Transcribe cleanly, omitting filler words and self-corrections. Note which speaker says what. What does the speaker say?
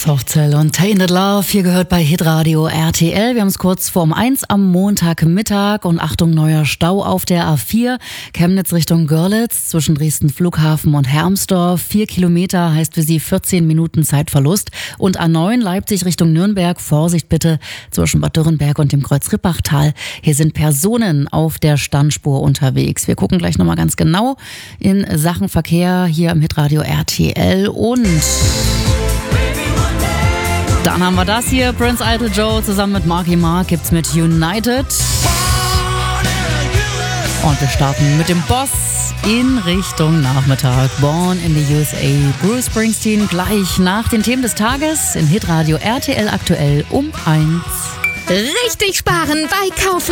Speaker 1: Softcell und Tainted Love, hier gehört bei Hitradio RTL. Wir haben es kurz vor 1 am Montagmittag und Achtung, neuer Stau auf der A4. Chemnitz Richtung Görlitz zwischen Dresden Flughafen und Hermsdorf. 4 Kilometer heißt für Sie 14 Minuten Zeitverlust. Und A9 Leipzig Richtung Nürnberg. Vorsicht bitte zwischen Bad Dürrenberg und dem Kreuz-Rippachtal. Hier sind Personen auf der Standspur unterwegs. Wir gucken gleich nochmal ganz genau in Sachen Verkehr hier im Hitradio RTL und dann haben wir das hier, Prince Idol Joe zusammen mit Marky Mark gibt's mit United. Und wir starten mit dem Boss in Richtung Nachmittag. Born in the USA. Bruce Springsteen gleich nach den Themen des Tages in Hitradio RTL aktuell um 1.
Speaker 2: Richtig sparen bei Kaufland.